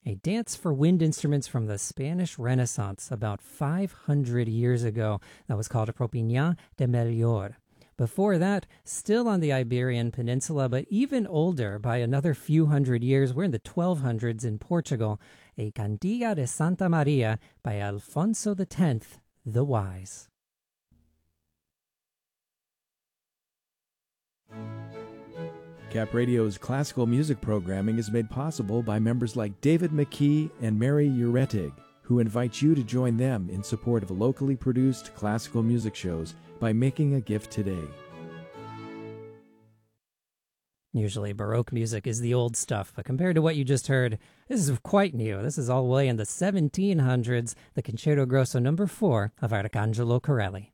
A dance for wind instruments from the Spanish Renaissance about 500 years ago that was called Apropiñá de Melchor. Before that, still on the Iberian Peninsula, but even older by another few hundred years, we're in the 1200s in Portugal, a Cantiga de Santa Maria by Alfonso X the Wise. Cap Radio's classical music programming is made possible by members like David McKee and Mary Uretig, who invite you to join them in support of locally produced classical music shows by making a gift today. Usually Baroque music is the old stuff, but compared to what you just heard, this is quite new. This is all the way in the 1700s, the Concerto Grosso No. 4 of Arcangelo Corelli.